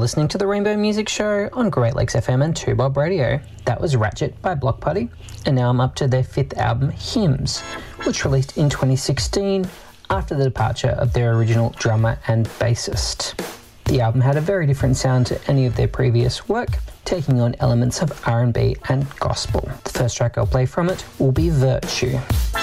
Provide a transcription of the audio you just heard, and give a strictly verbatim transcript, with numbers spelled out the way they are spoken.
listening to the Rainbow Music Show on Great Lakes F M and two Bob Radio. That was Ratchet by Block Party, and now I'm up to their fifth album, Hymns, which released in twenty sixteen after the departure of their original drummer and bassist. The album had a very different sound to any of their previous work, taking on elements of R and B and gospel. The first track I'll play from it will be Virtue.